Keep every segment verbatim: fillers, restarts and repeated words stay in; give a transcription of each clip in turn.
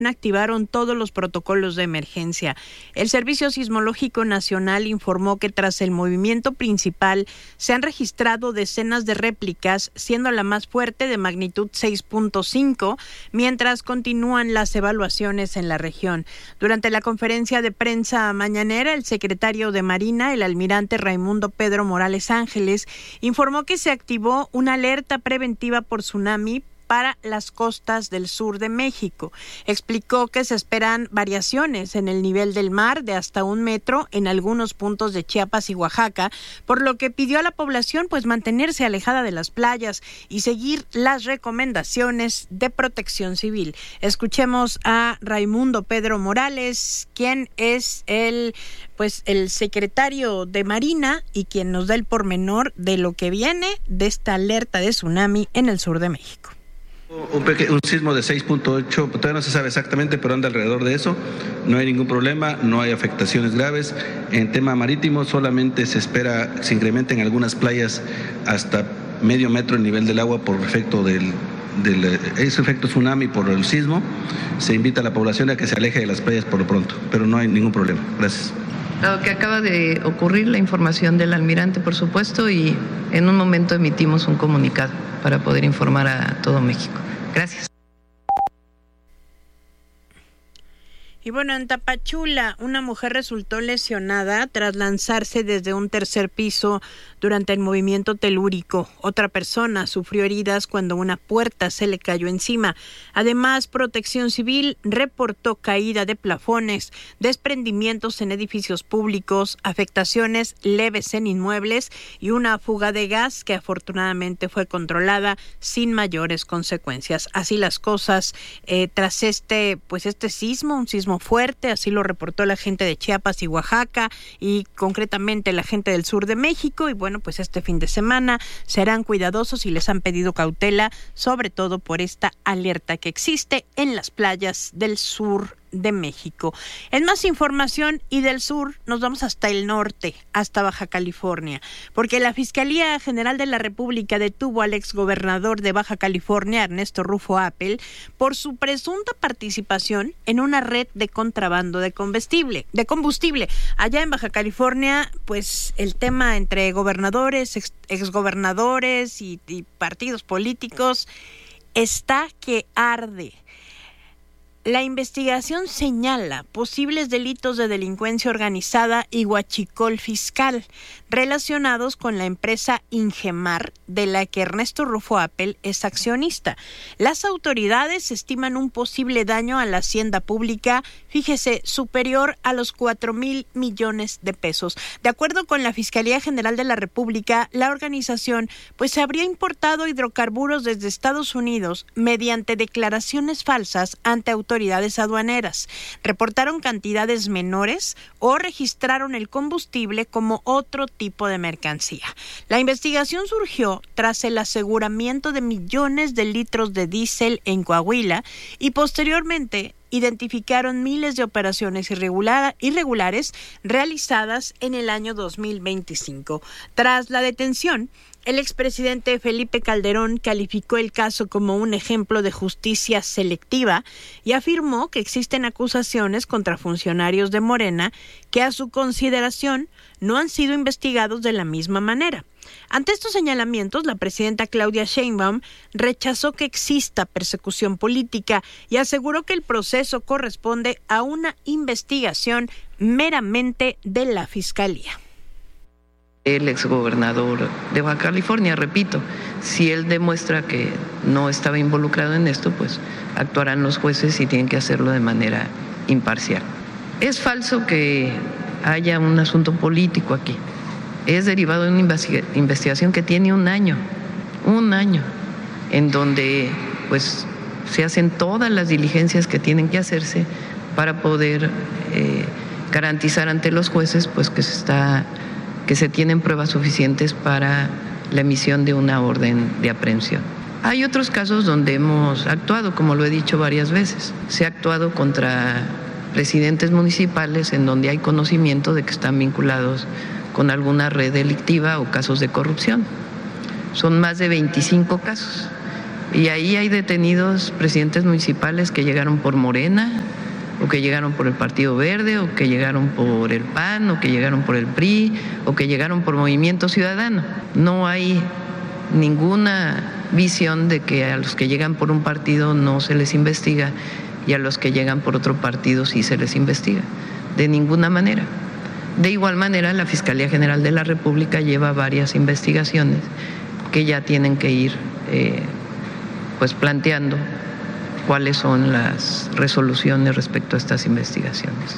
activaron todos los protocolos de emergencia. El Servicio Sismológico Nacional informó que tras el movimiento principal se han registrado decenas de réplicas, siendo la más fuerte de magnitud seis punto cinco, mientras continúan las evaluaciones en la región. Durante la conferencia de prensa mañanera, el secretario de Marina, el almirante Raimundo Pedro Morales Ángeles, informó que se activó una alerta preventiva por tsunami para las costas del sur de México. Explicó que se esperan variaciones en el nivel del mar de hasta un metro en algunos puntos de Chiapas y Oaxaca, por lo que pidió a la población pues mantenerse alejada de las playas y seguir las recomendaciones de Protección Civil. Escuchemos a Raimundo Pedro Morales, quien es el pues el secretario de Marina y quien nos da el pormenor de lo que viene de esta alerta de tsunami en el sur de México. Un, pequeño, un sismo de seis punto ocho, todavía no se sabe exactamente, pero anda alrededor de eso. No hay ningún problema, no hay afectaciones graves. En tema marítimo solamente se espera que se incrementen algunas playas hasta medio metro el nivel del agua por efecto del, del ese efecto tsunami por el sismo. Se invita a la población a que se aleje de las playas por lo pronto, pero no hay ningún problema. Gracias. Lo que acaba de ocurrir, la información del almirante, por supuesto, y en un momento emitimos un comunicado para poder informar a todo México. Gracias. Y bueno, en Tapachula, una mujer resultó lesionada tras lanzarse desde un tercer piso durante el movimiento telúrico. Otra persona sufrió heridas cuando una puerta se le cayó encima. Además, Protección Civil reportó caída de plafones, desprendimientos en edificios públicos, afectaciones leves en inmuebles y una fuga de gas que afortunadamente fue controlada sin mayores consecuencias. Así las cosas eh, tras este, pues este sismo, un sismo fuerte, así lo reportó la gente de Chiapas y Oaxaca y concretamente la gente del sur de México. Y bueno, pues este fin de semana serán cuidadosos y les han pedido cautela, sobre todo por esta alerta que existe en las playas del sur de México. En más información y del sur nos vamos hasta el norte, hasta Baja California, porque la Fiscalía General de la República detuvo al exgobernador de Baja California, Ernesto Rufo Appel, por su presunta participación en una red de contrabando de combustible, de combustible. Allá en Baja California, pues el tema entre gobernadores, ex, exgobernadores y, y partidos políticos está que arde. La investigación señala posibles delitos de delincuencia organizada y huachicol fiscal relacionados con la empresa Ingemar, de la que Ernesto Rufo Appel es accionista. Las autoridades estiman un posible daño a la hacienda pública, fíjese, superior a los cuatro mil millones de pesos. De acuerdo con la Fiscalía General de la República, la organización pues habría importado hidrocarburos desde Estados Unidos mediante declaraciones falsas ante autoridades autoridades aduaneras, reportaron cantidades menores o registraron el combustible como otro tipo de mercancía. La investigación surgió tras el aseguramiento de millones de litros de diésel en Coahuila y posteriormente identificaron miles de operaciones irregular, irregulares realizadas en el año dos mil veinticinco. Tras la detención, el expresidente Felipe Calderón calificó el caso como un ejemplo de justicia selectiva y afirmó que existen acusaciones contra funcionarios de Morena que a su consideración no han sido investigados de la misma manera. Ante estos señalamientos, la presidenta Claudia Sheinbaum rechazó que exista persecución política y aseguró que el proceso corresponde a una investigación meramente de la Fiscalía. El exgobernador de Baja California, repito, si él demuestra que no estaba involucrado en esto, pues actuarán los jueces y tienen que hacerlo de manera imparcial. Es falso que haya un asunto político aquí. Es derivado de una investigación que tiene un año, un año, en donde pues se hacen todas las diligencias que tienen que hacerse para poder eh, garantizar ante los jueces pues que se está que se tienen pruebas suficientes para la emisión de una orden de aprehensión. Hay otros casos donde hemos actuado, como lo he dicho varias veces. Se ha actuado contra presidentes municipales en donde hay conocimiento de que están vinculados con alguna red delictiva o casos de corrupción. Son más de veinticinco casos Y ahí hay detenidos presidentes municipales que llegaron por Morena, o que llegaron por el Partido Verde, o que llegaron por el P A N, o que llegaron por el P R I, o que llegaron por Movimiento Ciudadano. No hay ninguna visión de que a los que llegan por un partido no se les investiga y a los que llegan por otro partido sí se les investiga. De ninguna manera. De igual manera, la Fiscalía General de la República lleva varias investigaciones que ya tienen que ir eh, pues planteando cuáles son las resoluciones respecto a estas investigaciones.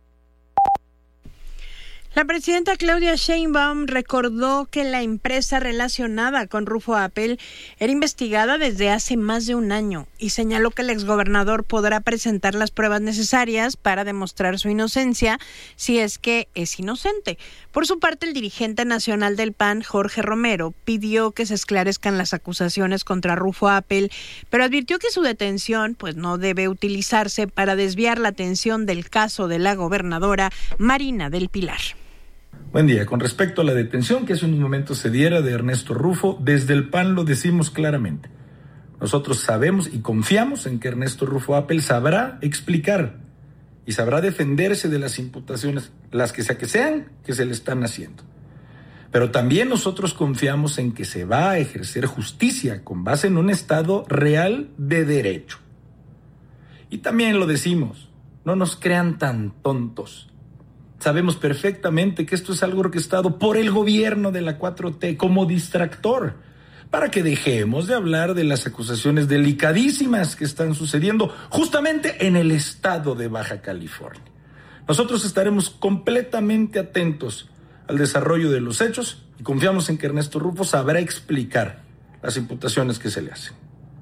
La presidenta Claudia Sheinbaum recordó que la empresa relacionada con Rufo Appel era investigada desde hace más de un año y señaló que el exgobernador podrá presentar las pruebas necesarias para demostrar su inocencia si es que es inocente. Por su parte, el dirigente nacional del P A N, Jorge Romero, pidió que se esclarezcan las acusaciones contra Rufo Appel, pero advirtió que su detención pues no debe utilizarse para desviar la atención del caso de la gobernadora Marina del Pilar. Buen día. Con respecto a la detención que hace unos momentos se diera de Ernesto Rufo, desde el P A N lo decimos claramente. Nosotros sabemos y confiamos en que Ernesto Rufo Appel sabrá explicar y sabrá defenderse de las imputaciones, las que sea que sean, que se le están haciendo. Pero también nosotros confiamos en que se va a ejercer justicia con base en un Estado real de derecho. Y también lo decimos, no nos crean tan tontos. Sabemos perfectamente que esto es algo orquestado por el gobierno de la cuatro T como distractor, para que dejemos de hablar de las acusaciones delicadísimas que están sucediendo justamente en el estado de Baja California. Nosotros estaremos completamente atentos al desarrollo de los hechos y confiamos en que Ernesto Rufo sabrá explicar las imputaciones que se le hacen.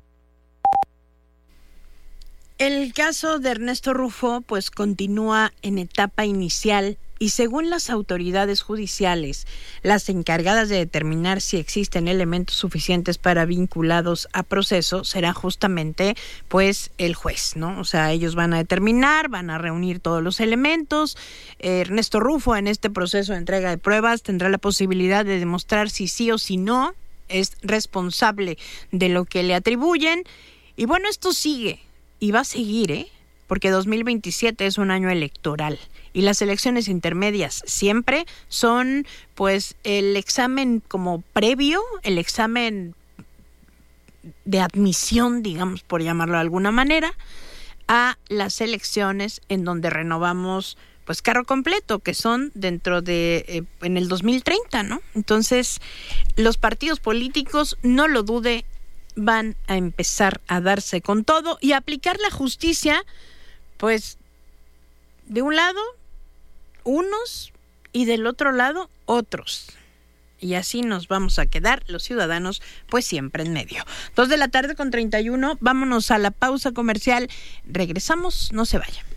El caso de Ernesto Rufo pues continúa en etapa inicial y según las autoridades judiciales, las encargadas de determinar si existen elementos suficientes para vinculados a proceso será justamente pues el juez, ¿no? O sea, ellos van a determinar, van a reunir todos los elementos. Eh, Ernesto Rufo en este proceso de entrega de pruebas tendrá la posibilidad de demostrar si sí o si no es responsable de lo que le atribuyen. Y bueno, esto sigue. Y va a seguir, ¿eh? Porque dos mil veintisiete es un año electoral y las elecciones intermedias siempre son, pues, el examen como previo, el examen de admisión, digamos, por llamarlo de alguna manera, a las elecciones en donde renovamos, pues, carro completo, que son dentro de, eh, en el dos mil treinta, ¿no? Entonces, los partidos políticos, no lo dude, van a empezar a darse con todo y a aplicar la justicia, pues, de un lado, unos, y del otro lado, otros. Y así nos vamos a quedar los ciudadanos, pues, siempre en medio. Dos de la tarde con treinta y uno, vámonos a la pausa comercial. Regresamos, no se vayan.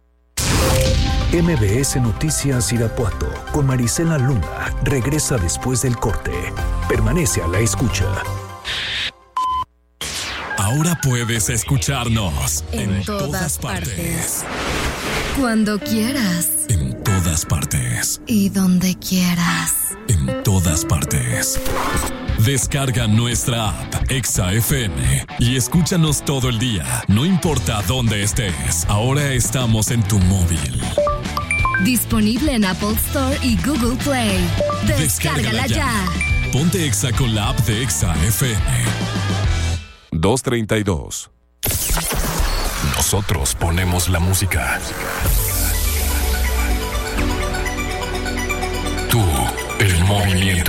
M B S Noticias Irapuato, con Marisela Luna, regresa después del corte. Permanece a la escucha. Ahora puedes escucharnos en, en todas, todas partes. partes. Cuando quieras. En todas partes. Y donde quieras. En todas partes. Descarga nuestra app Exa F M y escúchanos todo el día, no importa dónde estés. Ahora estamos en tu móvil. Disponible en Apple Store y Google Play. Descárgala, Descárgala ya. ya. Ponte Exa con la app de Exa F M. dos treinta y dos. Nosotros ponemos la música. Tú, el movimiento.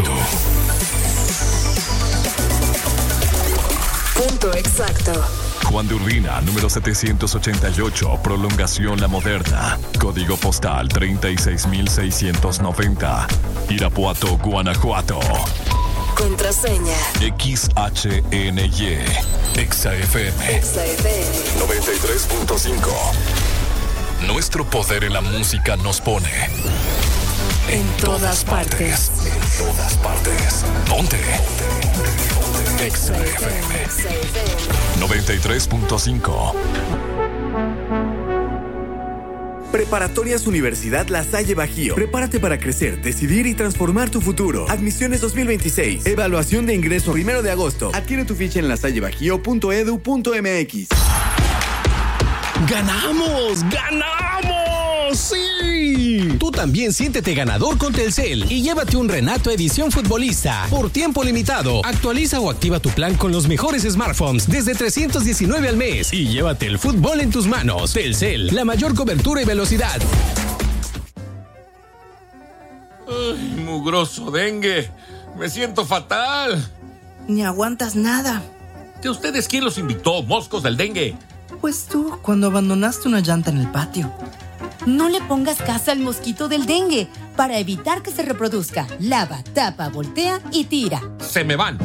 Punto exacto. Juan de Urbina, número setecientos ochenta y ocho, Prolongación La Moderna. Código postal treinta y seis mil seiscientos noventa. Irapuato, Guanajuato. Contraseña X H N Y. Exa F M. Exa F M noventa y tres punto cinco. Nuestro poder en la música nos pone en, en todas, todas partes. partes. En todas partes. Ponte. Exa F M noventa y tres punto cinco. Preparatorias Universidad La Salle Bajío. Prepárate para crecer, decidir y transformar tu futuro. Admisiones dos mil veintiséis. Evaluación de ingreso primero de agosto. Adquiere tu ficha en lasallebajío punto edu punto mx. ¡Ganamos! ¡Ganamos! ¡Sí! Tú también siéntete ganador con Telcel y llévate un Renato Edición Futbolista por tiempo limitado. Actualiza o activa tu plan con los mejores smartphones desde trescientos diecinueve al mes y llévate el fútbol en tus manos. Telcel, la mayor cobertura y velocidad. Ay, mugroso dengue. Me siento fatal. Ni aguantas nada. ¿De ustedes quién los invitó, moscos del dengue? Pues tú, cuando abandonaste una llanta en el patio. No le pongas caso al mosquito del dengue. Para evitar que se reproduzca, lava, tapa, voltea y tira. Se me van.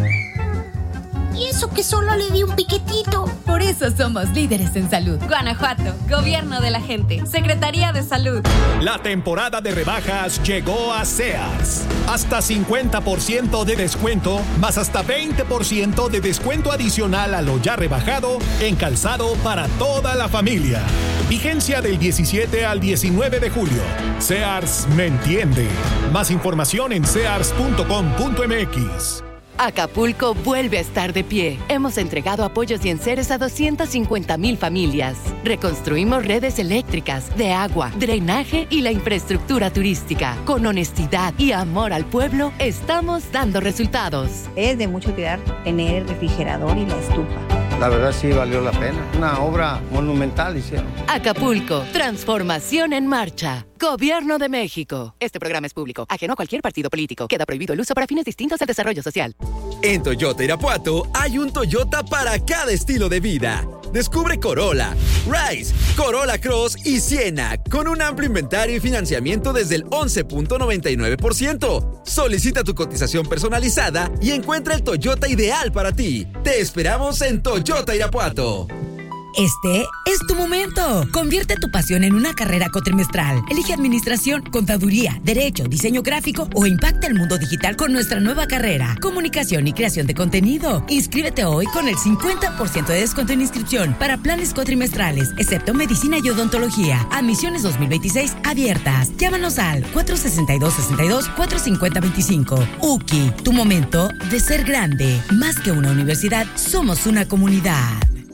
Y eso que solo le di un piquetito. Por eso somos líderes en salud. Guanajuato, Gobierno de la Gente, Secretaría de Salud. La temporada de rebajas llegó a Sears. Hasta cincuenta por ciento de descuento, más hasta veinte por ciento de descuento adicional a lo ya rebajado en calzado para toda la familia. Vigencia del diecisiete al diecinueve de julio. Sears me entiende. Más información en sears punto com punto mx. Acapulco vuelve a estar de pie. Hemos entregado apoyos y enseres a doscientas cincuenta mil familias. Reconstruimos redes eléctricas, de agua, drenaje y la infraestructura turística. Con honestidad y amor al pueblo, estamos dando resultados. Es de mucho cuidar tener el refrigerador y la estufa. La verdad sí valió la pena. Una obra monumental hicieron. Acapulco, transformación en marcha. Gobierno de México. Este programa es público, ajeno a cualquier partido político. Queda prohibido el uso para fines distintos al desarrollo social. En Toyota Irapuato hay un Toyota para cada estilo de vida. Descubre Corolla, Rise, Corolla Cross y Siena con un amplio inventario y financiamiento desde el once punto noventa y nueve por ciento. Solicita tu cotización personalizada y encuentra el Toyota ideal para ti. Te esperamos en Toyota Irapuato. Este es tu momento. Convierte tu pasión en una carrera cuatrimestral. Elige administración, contaduría, derecho, diseño gráfico o impacta el mundo digital con nuestra nueva carrera, comunicación y creación de contenido. Inscríbete hoy con el cincuenta por ciento de descuento en inscripción para planes cuatrimestrales, excepto medicina y odontología. Admisiones dos mil veintiséis abiertas. Llámanos al cuatro sesenta y dos, sesenta y dos, cuatro cincuenta, veinticinco. U C I, tu momento de ser grande. Más que una universidad, somos una comunidad.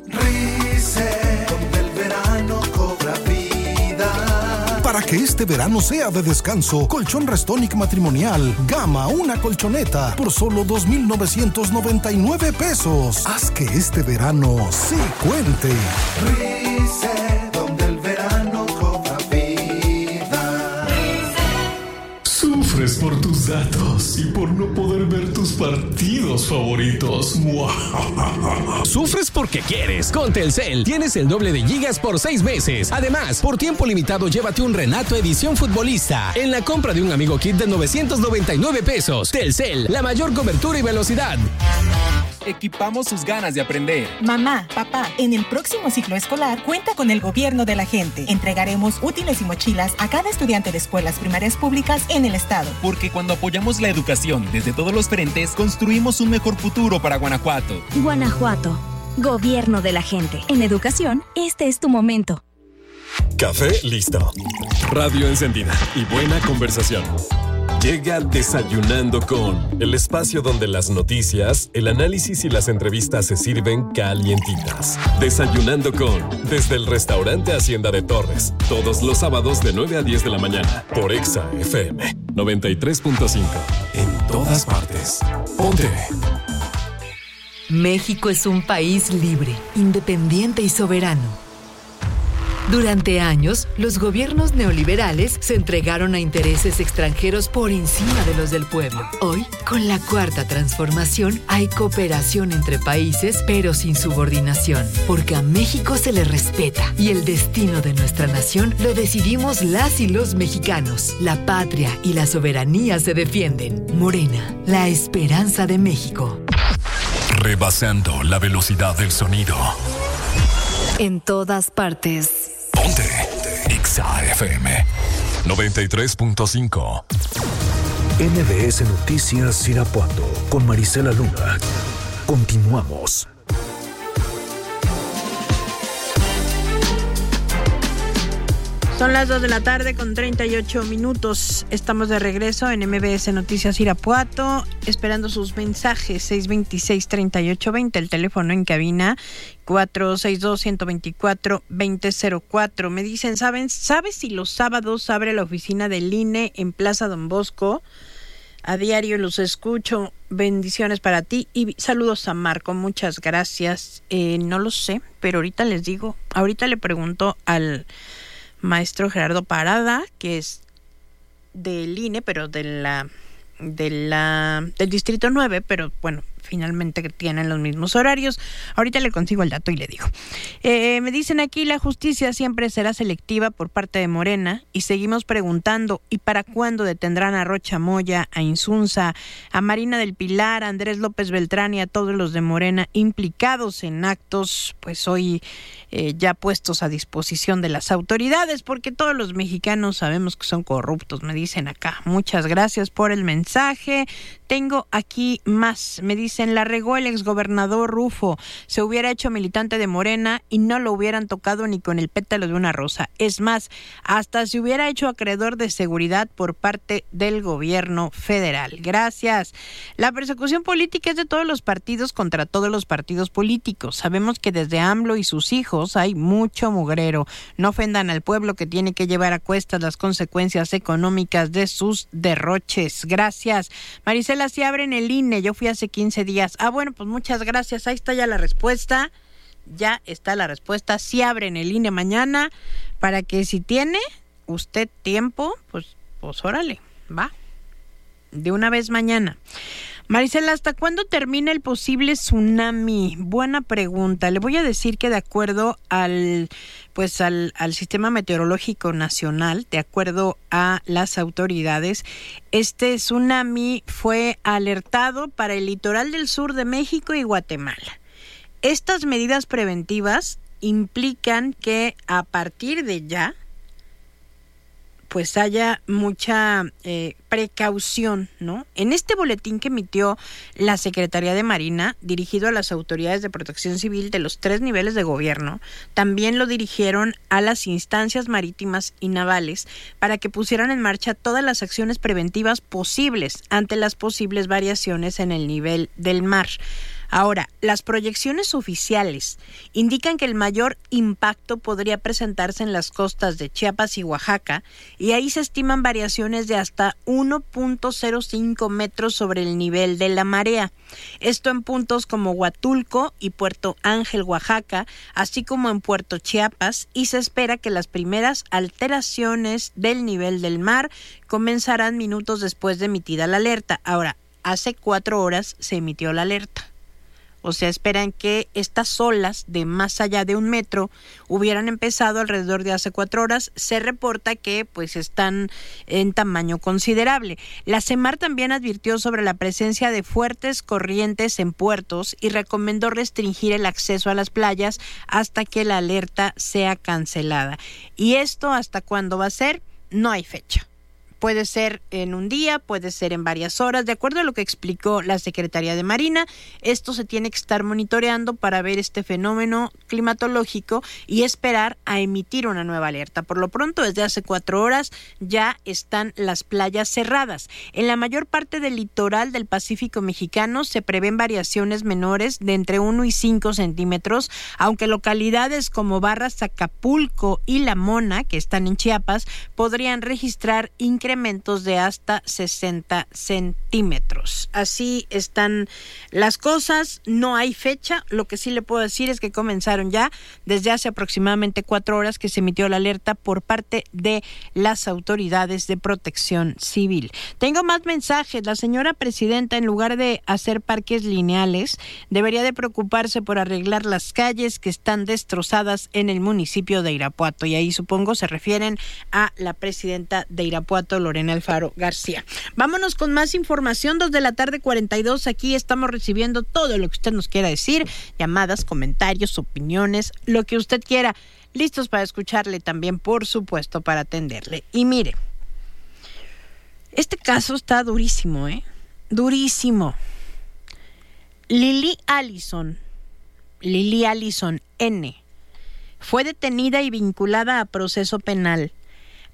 Donde el verano cobra vida. Para que este verano sea de descanso, Colchón Restonic Matrimonial, gama una colchoneta por solo dos mil novecientos noventa y nueve pesos. Haz que este verano sí cuente. Rice, donde el verano cobra vida. Sufres por tus datos y por no poder ver tus partidos favoritos. Sufres porque quieres. Con Telcel tienes el doble de gigas por seis meses. Además, por tiempo limitado, llévate un Renato Edición Futbolista en la compra de un Amigo Kit de novecientos noventa y nueve pesos. Telcel, la mayor cobertura y velocidad. Equipamos sus ganas de aprender. Mamá, papá, en el próximo ciclo escolar cuenta con el Gobierno de la Gente. Entregaremos útiles y mochilas a cada estudiante de escuelas primarias públicas en el estado. Porque cuando apoyamos la educación desde todos los frentes, construimos un mejor futuro para Guanajuato. Guanajuato, Gobierno de la Gente. En educación, este es tu momento. Café listo. Radio encendida y buena conversación. Llega Desayunando con, el espacio donde las noticias, el análisis y las entrevistas se sirven calientitas. Desayunando con, desde el restaurante Hacienda de Torres, todos los sábados de nueve a diez de la mañana, por Exa F M noventa y tres punto cinco. En todas partes. Ponte. México es un país libre, independiente y soberano. Durante años, los gobiernos neoliberales se entregaron a intereses extranjeros por encima de los del pueblo. Hoy, con la Cuarta Transformación, hay cooperación entre países, pero sin subordinación, porque a México se le respeta y el destino de nuestra nación lo decidimos las y los mexicanos. La patria y la soberanía se defienden. Morena, la esperanza de México. Rebasando la velocidad del sonido. En todas partes. Ponte Exa F M noventa y tres punto cinco. M B S Noticias Irapuato con Marisela Luna. Continuamos. Son las dos de la tarde con treinta y ocho minutos. Estamos de regreso en M B S Noticias Irapuato, esperando sus mensajes. seis dos seis, tres ocho dos cero, el teléfono en cabina cuatro seis dos, uno dos cuatro, dos cero cero cuatro. Me dicen, ¿saben, ¿sabes si los sábados abre la oficina del I N E en Plaza Don Bosco? A diario los escucho. Bendiciones para ti y saludos a Marco. Muchas gracias. Eh, no lo sé, pero ahorita les digo, ahorita le pregunto al maestro Gerardo Parada, que es del I N E, pero de la, de la del Distrito nueve, pero bueno, finalmente tienen los mismos horarios. Ahorita le consigo el dato y le digo. Eh, me dicen aquí, la justicia siempre será selectiva por parte de Morena, y seguimos preguntando, ¿y para cuándo detendrán a Rocha Moya, a Insunza, a Marina del Pilar, a Andrés López Beltrán y a todos los de Morena implicados en actos, pues hoy eh, ya puestos a disposición de las autoridades? Porque todos los mexicanos sabemos que son corruptos, me dicen acá. Muchas gracias por el mensaje. Tengo aquí más. Me dicen, la regó el exgobernador Rufo. Se hubiera hecho militante de Morena y no lo hubieran tocado ni con el pétalo de una rosa. Es más, hasta se hubiera hecho acreedor de seguridad por parte del gobierno federal. Gracias. La persecución política es de todos los partidos contra todos los partidos políticos. Sabemos que desde AMLO y sus hijos hay mucho mugrero. No ofendan al pueblo que tiene que llevar a cuestas las consecuencias económicas de sus derroches. Gracias. Marisela, si abren el I N E, yo fui hace quince días. Ah, bueno, pues muchas gracias. Ahí está ya la respuesta. Ya está la respuesta. Si abren el I N E mañana, para que si tiene usted tiempo, pues, pues órale, va. De una vez mañana. Marisela, ¿hasta cuándo termina el posible tsunami? Buena pregunta. Le voy a decir que de acuerdo al, pues al, al Sistema Meteorológico Nacional, de acuerdo a las autoridades, este tsunami fue alertado para el litoral del sur de México y Guatemala. Estas medidas preventivas implican que a partir de ya, pues haya mucha eh, precaución, ¿no? En este boletín que emitió la Secretaría de Marina, dirigido a las autoridades de protección civil de los tres niveles de gobierno, también lo dirigieron a las instancias marítimas y navales para que pusieran en marcha todas las acciones preventivas posibles ante las posibles variaciones en el nivel del mar. Ahora, las proyecciones oficiales indican que el mayor impacto podría presentarse en las costas de Chiapas y Oaxaca, y ahí se estiman variaciones de hasta uno punto cero cinco metros sobre el nivel de la marea. Esto en puntos como Huatulco y Puerto Ángel, Oaxaca, así como en Puerto Chiapas, y se espera que las primeras alteraciones del nivel del mar comenzarán minutos después de emitida la alerta. Ahora, hace cuatro horas se emitió la alerta. O sea, esperan que estas olas de más allá de un metro hubieran empezado alrededor de hace cuatro horas. Se reporta que pues están en tamaño considerable. La CEMAR también advirtió sobre la presencia de fuertes corrientes en puertos y recomendó restringir el acceso a las playas hasta que la alerta sea cancelada. ¿Y esto hasta cuándo va a ser? No hay fecha. Puede ser en un día, puede ser en varias horas, de acuerdo a lo que explicó la Secretaría de Marina. Esto se tiene que estar monitoreando para ver este fenómeno climatológico y esperar a emitir una nueva alerta. Por lo pronto, desde hace cuatro horas ya están las playas cerradas. En la mayor parte del litoral del Pacífico mexicano se prevén variaciones menores de entre uno y cinco centímetros, aunque localidades como Barras, Acapulco y La Mona, que están en Chiapas, podrían registrar incrementos incrementos de hasta sesenta centímetros. Así están las cosas, no hay fecha. Lo que sí le puedo decir es que comenzaron ya desde hace aproximadamente cuatro horas que se emitió la alerta por parte de las autoridades de protección civil. Tengo más mensajes. La señora presidenta, en lugar de hacer parques lineales, debería de preocuparse por arreglar las calles que están destrozadas en el municipio de Irapuato, y ahí supongo se refieren a la presidenta de Irapuato, Lorena Alfaro García. Vámonos con más información. Dos de la tarde, cuarenta y dos. Aquí estamos recibiendo todo lo que usted nos quiera decir, llamadas, comentarios, opiniones, lo que usted quiera. Listos para escucharle también, por supuesto, para atenderle. Y mire, este caso está durísimo, ¿eh? Durísimo. Lili Allison, Lili Allison N., fue detenida y vinculada a proceso penal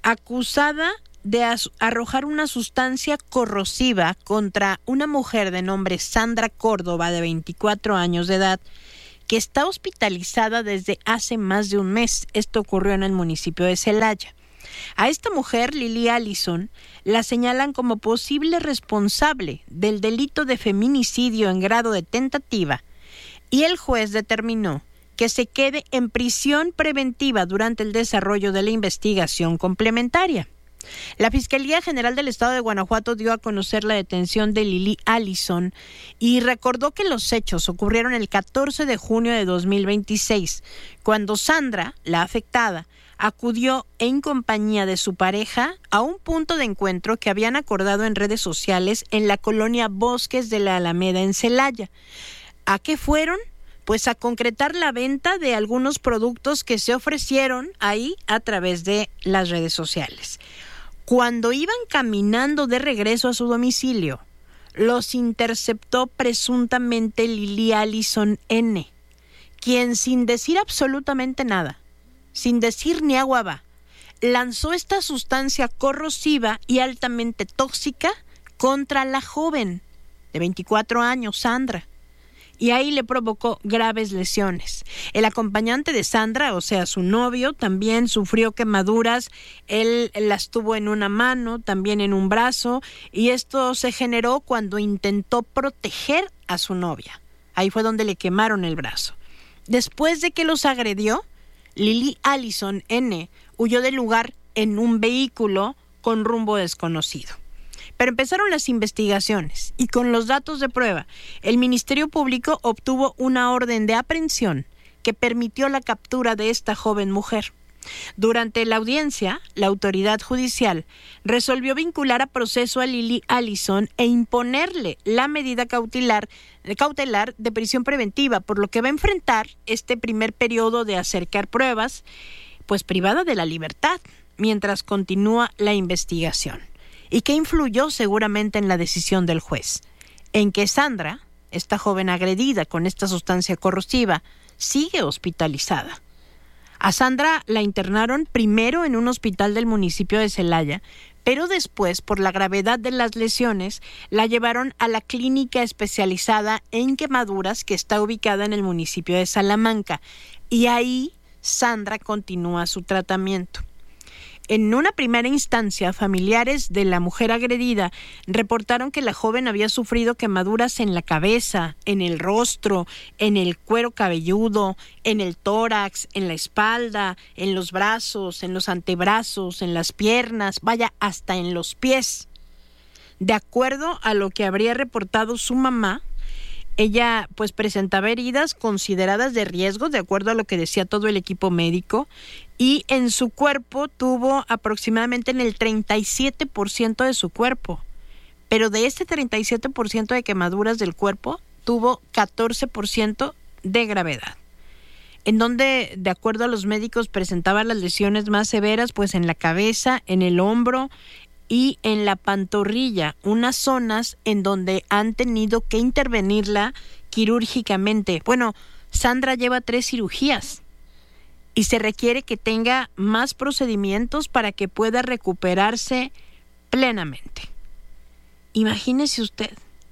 acusada de as- arrojar una sustancia corrosiva contra una mujer de nombre Sandra Córdoba, de veinticuatro años de edad, que está hospitalizada desde hace más de un mes. Esto ocurrió en el municipio de Celaya. A esta mujer, Lili Allison, la señalan como posible responsable del delito de feminicidio en grado de tentativa, y el juez determinó que se quede en prisión preventiva durante el desarrollo de la investigación complementaria. La Fiscalía General del Estado de Guanajuato dio a conocer la detención de Lili Allison y recordó que los hechos ocurrieron el catorce de junio de dos mil veintiséis, cuando Sandra, la afectada, acudió en compañía de su pareja a un punto de encuentro que habían acordado en redes sociales en la colonia Bosques de la Alameda en Celaya. ¿A qué fueron? Pues a concretar la venta de algunos productos que se ofrecieron ahí a través de las redes sociales. Cuando iban caminando de regreso a su domicilio, los interceptó presuntamente Lili Allison N., quien, sin decir absolutamente nada, sin decir ni agua va, lanzó esta sustancia corrosiva y altamente tóxica contra la joven de veinticuatro años, Sandra, y ahí le provocó graves lesiones. El acompañante de Sandra, o sea, su novio, también sufrió quemaduras. Él las tuvo en una mano, también en un brazo, y esto se generó cuando intentó proteger a su novia. Ahí fue donde le quemaron el brazo. Después de que los agredió, Lili Allison N. huyó del lugar en un vehículo con rumbo desconocido. Pero empezaron las investigaciones y con los datos de prueba, el Ministerio Público obtuvo una orden de aprehensión que permitió la captura de esta joven mujer. Durante la audiencia, la autoridad judicial resolvió vincular a proceso a Lili Allison e imponerle la medida cautelar, cautelar de prisión preventiva, por lo que va a enfrentar este primer periodo de acercar pruebas, pues privada de la libertad, mientras continúa la investigación. ¿Y qué influyó seguramente en la decisión del juez? En que Sandra, esta joven agredida con esta sustancia corrosiva, sigue hospitalizada. A Sandra la internaron primero en un hospital del municipio de Celaya, pero después, por la gravedad de las lesiones, la llevaron a la clínica especializada en quemaduras que está ubicada en el municipio de Salamanca, y ahí Sandra continúa su tratamiento. En una primera instancia, familiares de la mujer agredida reportaron que la joven había sufrido quemaduras en la cabeza, en el rostro, en el cuero cabelludo, en el tórax, en la espalda, en los brazos, en los antebrazos, en las piernas, vaya, hasta en los pies. De acuerdo a lo que habría reportado su mamá, ella pues presentaba heridas consideradas de riesgo, de acuerdo a lo que decía todo el equipo médico, y en su cuerpo tuvo aproximadamente en el treinta y siete por ciento de su cuerpo. Pero de este treinta y siete por ciento de quemaduras del cuerpo, tuvo catorce por ciento de gravedad. En donde, de acuerdo a los médicos, presentaba las lesiones más severas, pues en la cabeza, en el hombro y en la pantorrilla, unas zonas en donde han tenido que intervenirla quirúrgicamente. Bueno, Sandra lleva tres cirugías y se requiere que tenga más procedimientos para que pueda recuperarse plenamente. Imagínese usted,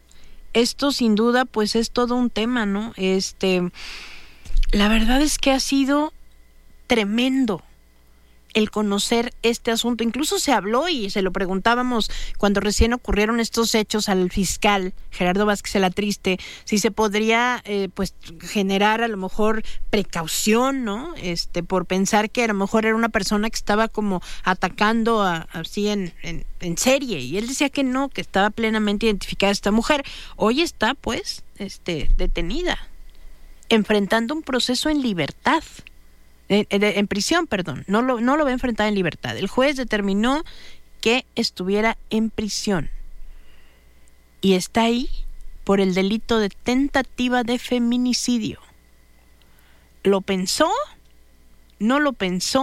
esto sin duda pues es todo un tema, ¿no? Este, la verdad es que ha sido tremendo el conocer este asunto. Incluso se habló y se lo preguntábamos cuando recién ocurrieron estos hechos al fiscal Gerardo Vázquez Alatriste, si se podría eh, pues generar a lo mejor precaución, ¿no? Este, por pensar que a lo mejor era una persona que estaba como atacando a, así en, en, en serie, y él decía que no, que estaba plenamente identificada esta mujer. Hoy está pues este, detenida, enfrentando un proceso en libertad. En, en, en prisión, perdón, no lo, no lo va a enfrentar en libertad. El juez determinó que estuviera en prisión y está ahí por el delito de tentativa de feminicidio. ¿Lo pensó? ¿No lo pensó?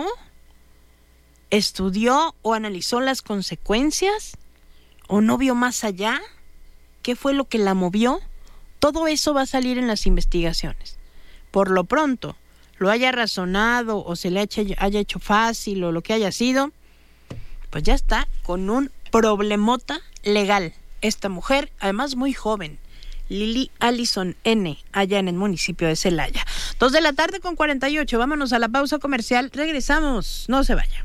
¿Estudió o analizó las consecuencias? ¿O no vio más allá? ¿Qué fue lo que la movió? Todo eso va a salir en las investigaciones. Por lo pronto, lo haya razonado o se le haya hecho fácil o lo que haya sido, pues ya está con un problemota legal. Esta mujer, además muy joven, Lili Allison N., allá en el municipio de Celaya. Dos de la tarde con cuarenta y ocho, vámonos a la pausa comercial, regresamos, no se vaya.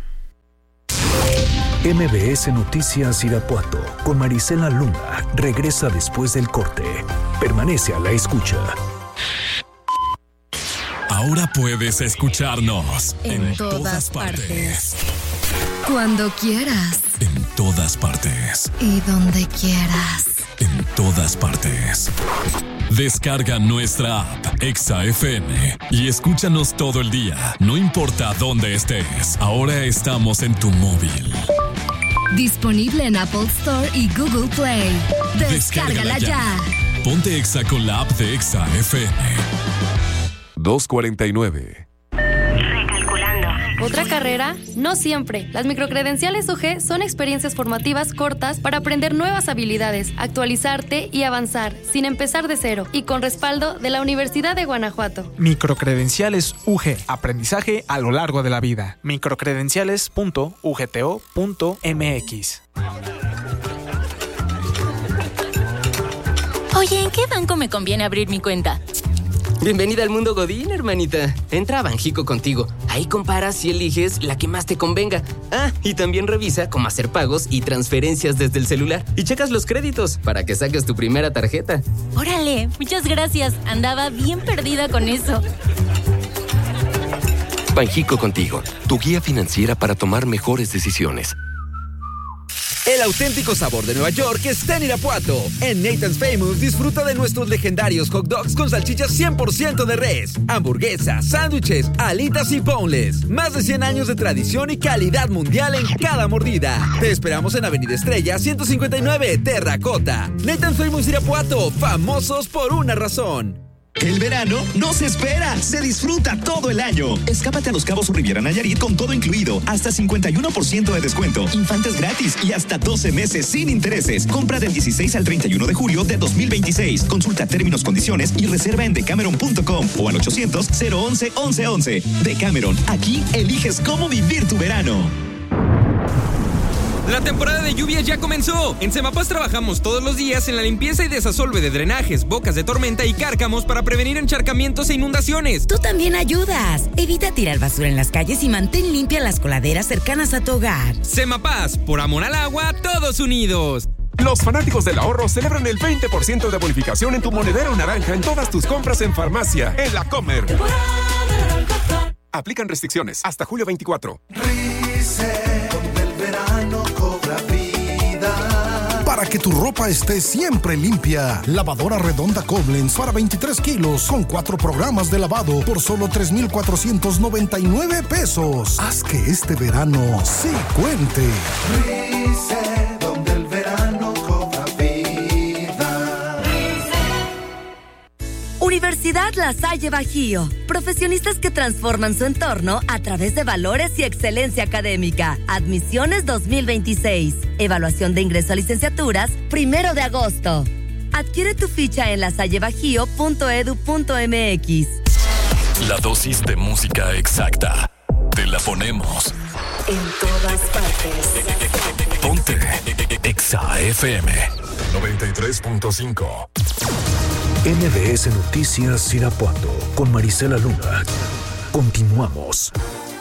M B S Noticias Irapuato con Marisela Luna regresa después del corte. Permanece a la escucha. Ahora puedes escucharnos en, en todas, todas partes. Cuando quieras. En todas partes. Y donde quieras. En todas partes. Descarga nuestra app Exa F M y escúchanos todo el día, no importa dónde estés. Ahora estamos en tu móvil. Disponible en Apple Store y Google Play. Descárgala, Descárgala ya. ya. Ponte Exa con la app de Exa F M. dos cuarenta y nueve. Recalculando. ¿Otra carrera? No siempre. Las microcredenciales U G son experiencias formativas cortas para aprender nuevas habilidades, actualizarte y avanzar, sin empezar de cero, y con respaldo de la Universidad de Guanajuato. Microcredenciales U G. Aprendizaje a lo largo de la vida. microcredenciales punto u g t o punto m x. Oye, ¿en qué banco me conviene abrir mi cuenta? Bienvenida al mundo Godín, hermanita. Entra a Banjico Contigo. Ahí comparas y eliges la que más te convenga. Ah, y también revisa cómo hacer pagos y transferencias desde el celular. Y checas los créditos para que saques tu primera tarjeta. Órale, muchas gracias. Andaba bien perdida con eso. Banjico Contigo, tu guía financiera para tomar mejores decisiones. El auténtico sabor de Nueva York está en Irapuato. En Nathan's Famous disfruta de nuestros legendarios hot dogs con salchichas cien por ciento de res, hamburguesas, sándwiches, alitas y boneless. Más de cien años de tradición y calidad mundial en cada mordida. Te esperamos en Avenida Estrella ciento cincuenta y nueve, Terracota. Nathan's Famous Irapuato, famosos por una razón. El verano no se espera, se disfruta todo el año. Escápate a Los Cabos o Riviera Nayarit con todo incluido, hasta cincuenta y uno por ciento de descuento, infantes gratis y hasta doce meses sin intereses. Compra del dieciséis al treinta y uno de julio de dos mil veintiséis. Consulta términos, condiciones y reserva en decameron punto com o al ochocientos, cero once, once once. Decameron, aquí eliges cómo vivir tu verano. La temporada de lluvias ya comenzó. En Semapas trabajamos todos los días en la limpieza y desasolve de drenajes, bocas de tormenta y cárcamos para prevenir encharcamientos e inundaciones. Tú también ayudas. Evita tirar basura en las calles y mantén limpias las coladeras cercanas a tu hogar. Semapas, por amor al agua, todos unidos. Los fanáticos del ahorro celebran el veinte por ciento de bonificación en tu monedero naranja en todas tus compras en farmacia, en La Comer. Aplican restricciones hasta julio veinticuatro. Para que tu ropa esté siempre limpia, lavadora redonda Koblenz para veintitrés kilos con cuatro programas de lavado por solo tres mil cuatrocientos noventa y nueve pesos. Haz que este verano sí cuente. Rice, donde el verano cobra vida. Universidad La Salle Bajío. Profesionistas que transforman su entorno a través de valores y excelencia académica. Admisiones dos mil veintiséis. Evaluación de ingreso a licenciaturas, primero de agosto. Adquiere tu ficha en lasallebajío punto edu punto m x. La dosis de música exacta. Te la ponemos. En todas partes. Ponte Exa F M noventa y tres punto cinco. M B S Noticias Irapuato con Marisela Luna. Continuamos.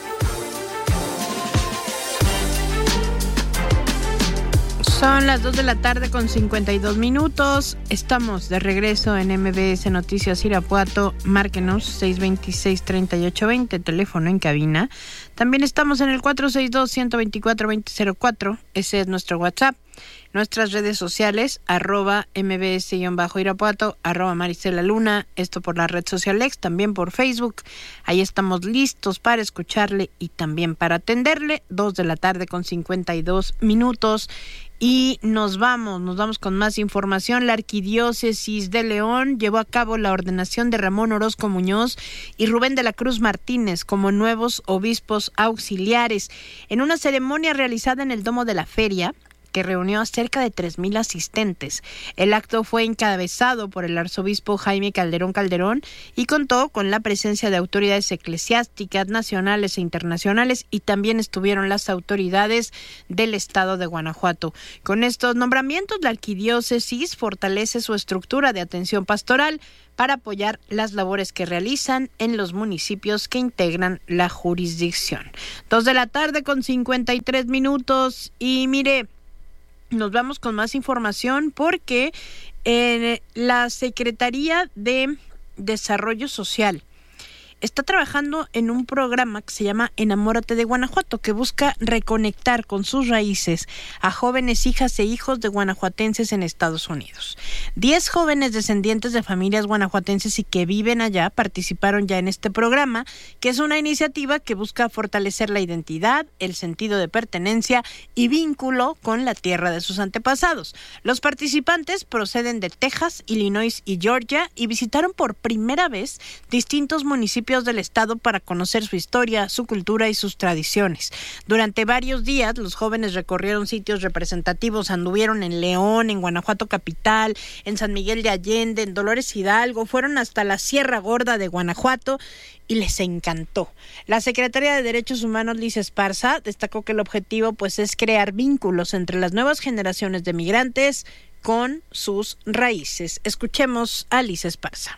Son las dos de la tarde con cincuenta y dos minutos. Estamos de regreso en M B S Noticias Irapuato. Márquenos seis dos seis, tres ocho dos cero, teléfono en cabina. También estamos en el cuatro seis dos, uno dos cuatro, dos cero cero cuatro. Ese es nuestro WhatsApp. Nuestras redes sociales, arroba mbs-irapuato, arroba Marisela Luna, esto por la red social X, también por Facebook. Ahí estamos listos para escucharle y también para atenderle. Dos de la tarde con cincuenta y dos minutos. Y nos vamos, nos vamos con más información. La Arquidiócesis de León llevó a cabo la ordenación de Ramón Orozco Muñoz y Rubén de la Cruz Martínez como nuevos obispos auxiliares en una ceremonia realizada en el Domo de la Feria, que reunió a cerca de tres mil asistentes. El acto fue encabezado por el arzobispo Jaime Calderón Calderón y contó con la presencia de autoridades eclesiásticas nacionales e internacionales, y también estuvieron las autoridades del estado de Guanajuato. Con estos nombramientos, la arquidiócesis fortalece su estructura de atención pastoral para apoyar las labores que realizan en los municipios que integran la jurisdicción. Dos de la tarde con cincuenta y tres minutos, y mire, nos vamos con más información porque en la Secretaría de Desarrollo Social está trabajando en un programa que se llama Enamórate de Guanajuato, que busca reconectar con sus raíces a jóvenes hijas e hijos de guanajuatenses en Estados Unidos. Diez jóvenes descendientes de familias guanajuatenses y que viven allá participaron ya en este programa, que es una iniciativa que busca fortalecer la identidad, el sentido de pertenencia y vínculo con la tierra de sus antepasados. Los participantes proceden de Texas, Illinois y Georgia y visitaron por primera vez distintos municipios del estado para conocer su historia, su cultura y sus tradiciones. Durante varios días, los jóvenes recorrieron sitios representativos, anduvieron en León, en Guanajuato capital, en San Miguel de Allende, en Dolores Hidalgo, fueron hasta la Sierra Gorda de Guanajuato y les encantó. La secretaria de Derechos Humanos, Liz Esparza, destacó que el objetivo pues es crear vínculos entre las nuevas generaciones de migrantes con sus raíces. Escuchemos a Liz Esparza.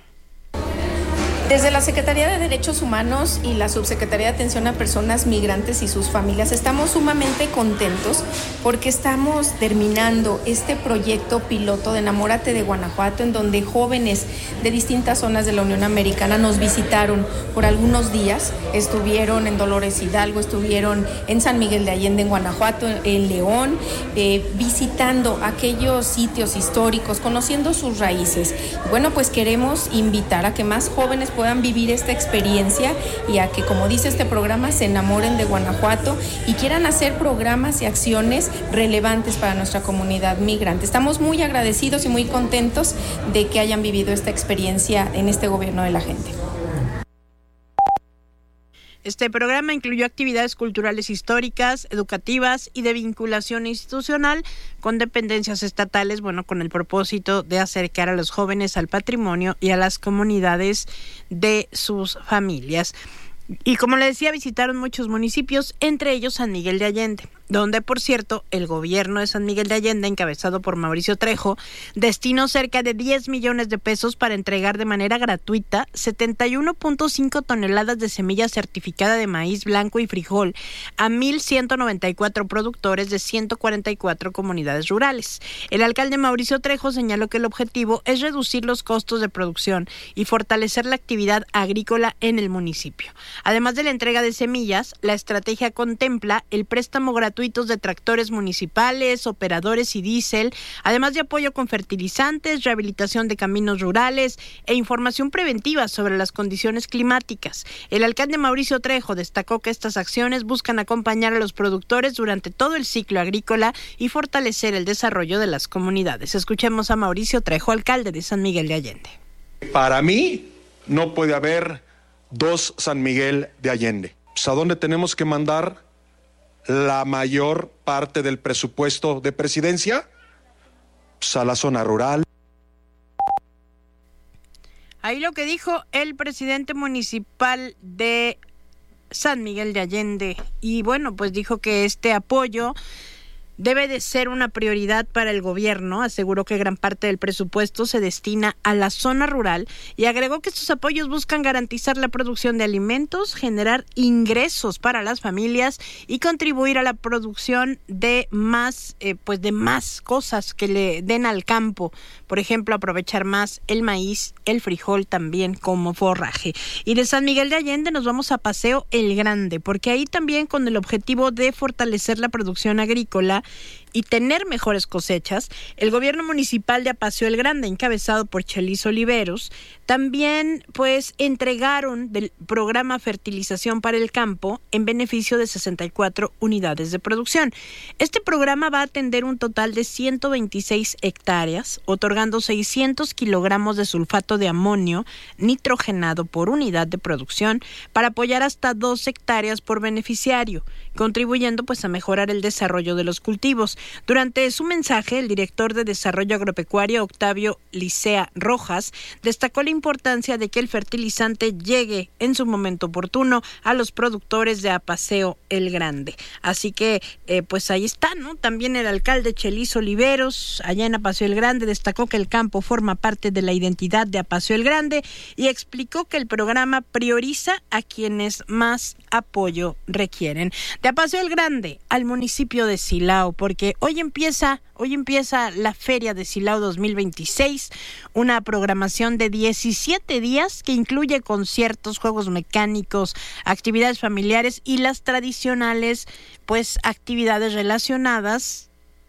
Desde la Secretaría de Derechos Humanos y la Subsecretaría de Atención a Personas Migrantes y sus familias estamos sumamente contentos porque estamos terminando este proyecto piloto de Enamórate de Guanajuato, en donde jóvenes de distintas zonas de la Unión Americana nos visitaron por algunos días. Estuvieron en Dolores Hidalgo, estuvieron en San Miguel de Allende, en Guanajuato, en León, eh, visitando aquellos sitios históricos, conociendo sus raíces. Bueno, pues queremos invitar a que más jóvenes puedan vivir esta experiencia y a que, como dice este programa, se enamoren de Guanajuato y quieran hacer programas y acciones relevantes para nuestra comunidad migrante. Estamos muy agradecidos y muy contentos de que hayan vivido esta experiencia en este gobierno de la gente. Este programa incluyó actividades culturales históricas, educativas y de vinculación institucional con dependencias estatales, bueno, con el propósito de acercar a los jóvenes al patrimonio y a las comunidades de sus familias. Y como le decía, visitaron muchos municipios, entre ellos San Miguel de Allende, donde, por cierto, el gobierno de San Miguel de Allende, encabezado por Mauricio Trejo, destinó cerca de diez millones de pesos para entregar de manera gratuita setenta y uno punto cinco toneladas de semilla certificada de maíz blanco y frijol a mil ciento noventa y cuatro productores de ciento cuarenta y cuatro comunidades rurales. El alcalde Mauricio Trejo señaló que el objetivo es reducir los costos de producción y fortalecer la actividad agrícola en el municipio. Además de la entrega de semillas, la estrategia contempla el préstamo gratuito de tractores municipales, operadores y diésel, además de apoyo con fertilizantes, rehabilitación de caminos rurales e información preventiva sobre las condiciones climáticas. El alcalde Mauricio Trejo destacó que estas acciones buscan acompañar a los productores durante todo el ciclo agrícola y fortalecer el desarrollo de las comunidades. Escuchemos a Mauricio Trejo, alcalde de San Miguel de Allende. Para mí no puede haber dos San Miguel de Allende. Pues, ¿a dónde tenemos que mandar la mayor parte del presupuesto de presidencia? Pues a la zona rural. Ahí lo que dijo el presidente municipal de San Miguel de Allende. Y bueno, pues dijo que este apoyo debe de ser una prioridad para el gobierno. Aseguró que gran parte del presupuesto se destina a la zona rural y agregó que estos apoyos buscan garantizar la producción de alimentos, generar ingresos para las familias y contribuir a la producción de más, eh, pues de más cosas que le den al campo. Por ejemplo, aprovechar más el maíz, el frijol también como forraje. Y de San Miguel de Allende nos vamos a Paseo El Grande, porque ahí también, con el objetivo de fortalecer la producción agrícola y tener mejores cosechas, el gobierno municipal de Apaseo El Grande, encabezado por Chelis Oliveros, también pues entregaron del programa Fertilización para el Campo en beneficio de sesenta y cuatro unidades de producción. Este programa va a atender un total de ciento veintiséis hectáreas, otorgando seiscientos kilogramos de sulfato de amonio nitrogenado por unidad de producción para apoyar hasta dos hectáreas por beneficiario, contribuyendo pues a mejorar el desarrollo de los cultivos. Durante su mensaje, el director de Desarrollo Agropecuario, Octavio Licea Rojas, destacó la importancia de que el fertilizante llegue en su momento oportuno a los productores de Apaseo el Grande. Así que, eh, pues ahí está, ¿no? También el alcalde Chelis Oliveros, allá en Apaseo el Grande, destacó que el campo forma parte de la identidad de Apaseo el Grande y explicó que el programa prioriza a quienes más apoyo requieren. De Apaseo el Grande al municipio de Silao, porque hoy empieza, hoy empieza la Feria de Silao dos mil veintiséis, una programación de diecisiete días que incluye conciertos, juegos mecánicos, actividades familiares y las tradicionales, pues, actividades relacionadas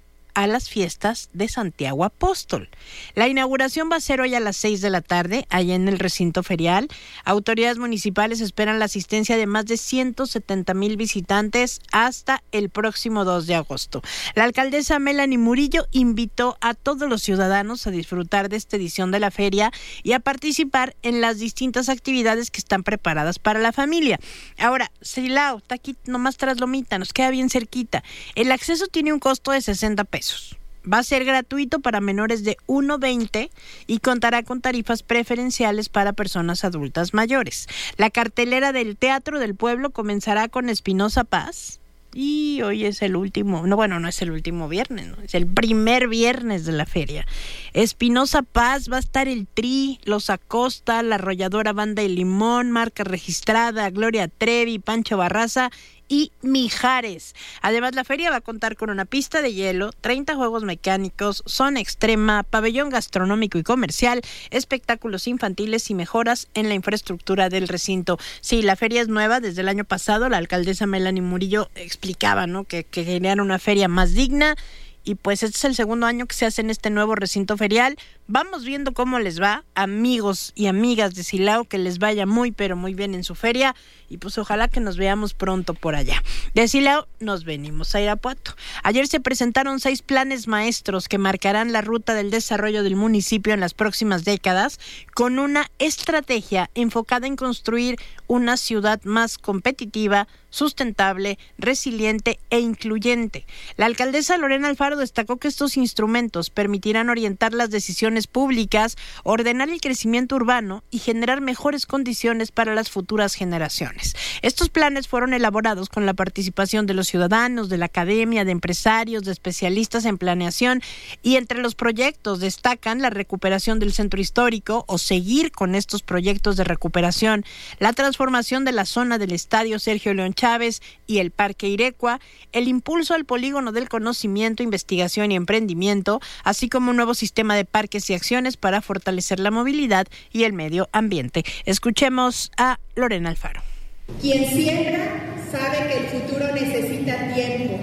a las fiestas de Santiago Apóstol. La inauguración va a ser hoy a las seis de la tarde, allá en el recinto ferial. Autoridades municipales esperan la asistencia de más de ciento setenta mil visitantes hasta el próximo dos de agosto. La alcaldesa Melanie Murillo invitó a todos los ciudadanos a disfrutar de esta edición de la feria y a participar en las distintas actividades que están preparadas para la familia. Ahora, Silao, está aquí nomás tras Lomita, nos queda bien cerquita. El acceso tiene un costo de sesenta pesos. Va a ser gratuito para menores de uno a veinte y contará con tarifas preferenciales para personas adultas mayores. La cartelera del Teatro del Pueblo comenzará con Espinoza Paz. Y hoy es el último, no, bueno, no es el último viernes, ¿no? Es el primer viernes de la feria. Espinoza Paz, va a estar el Tri, Los Acosta, la Arrolladora Banda de Limón, Marca Registrada, Gloria Trevi, Pancho Barraza y Mijares. Además, la feria va a contar con una pista de hielo, treinta juegos mecánicos, zona extrema, pabellón gastronómico y comercial, espectáculos infantiles y mejoras en la infraestructura del recinto. Sí, la feria es nueva desde el año pasado. La alcaldesa Melanie Murillo explicaba, ¿no?, que, que querían una feria más digna. Y pues este es el segundo año que se hace en este nuevo recinto ferial. Vamos viendo cómo les va, amigos y amigas de Silao, que les vaya muy pero muy bien en su feria y pues ojalá que nos veamos pronto por allá. De Silao nos venimos a Irapuato. Ayer se presentaron seis planes maestros que marcarán la ruta del desarrollo del municipio en las próximas décadas, con una estrategia enfocada en construir una ciudad más competitiva, sustentable, resiliente e incluyente. La alcaldesa Lorena Alfaro destacó que estos instrumentos permitirán orientar las decisiones públicas, ordenar el crecimiento urbano y generar mejores condiciones para las futuras generaciones. Estos planes fueron elaborados con la participación de los ciudadanos, de la academia, de empresarios, de especialistas en planeación, y entre los proyectos destacan la recuperación del centro histórico o seguir con estos proyectos de recuperación, la transformación de la zona del Estadio Sergio León Chávez y el Parque Irecua, el impulso al polígono del conocimiento, investigación y emprendimiento, así como un nuevo sistema de parques y acciones para fortalecer la movilidad y el medio ambiente. Escuchemos a Lorena Alfaro. Quien siembra sabe que el futuro necesita tiempo